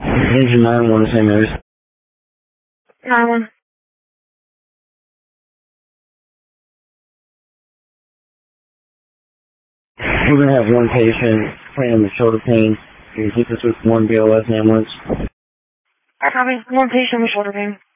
Engine 911, St. Mary's. 911. We're going to have one patient claiming shoulder pain. Can you keep us with one BLS ambulance? I copy. One patient with shoulder pain.